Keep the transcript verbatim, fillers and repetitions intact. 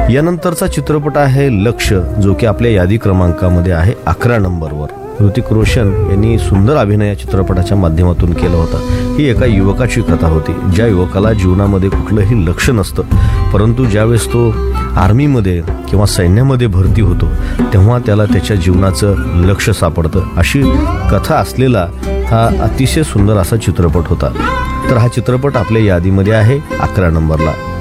यानंतरचा चित्रपट आहे लक्ष, जो की आपल्या यादी क्रमांकामध्ये आहे अकरा नंबरवर. ऋतिक रोशन यांनी सुंदर अभिनय या चित्रपटाच्या माध्यमातून केलं होतं. ही एका युवकाची कथा होती, ज्या युवकाला जीवनामध्ये कुठलंही लक्ष नसतं, परंतु ज्यावेळेस तो आर्मीमध्ये किंवा सैन्यामध्ये भरती होतो तेव्हा त्याला त्याच्या जीवनाचं लक्ष सापडतं. अशी कथा असलेला हा अतिशय सुंदर असा चित्रपट होता. तर हा चित्रपट आपल्या यादीमध्ये आहे अकरा नंबरला.